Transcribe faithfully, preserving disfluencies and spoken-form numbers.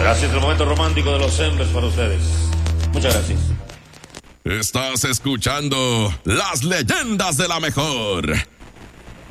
Gracias, el momento romántico de los Embers para ustedes. Muchas gracias. Estás escuchando Las Leyendas de la Mejor.